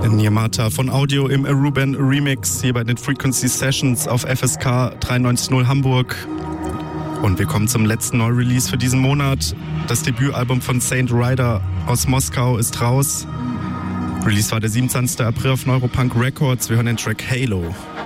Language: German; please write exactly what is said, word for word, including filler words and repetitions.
Yamata von Audio im Aruban Remix hier bei den Frequency Sessions auf F S K dreiundneunzig Komma null Hamburg. Und wir kommen zum letzten Neu-Release für diesen Monat. Das Debütalbum von Saint Rider aus Moskau ist raus. Release war der siebenundzwanzigsten April auf Neuropunk Records. Wir hören den Track Halo.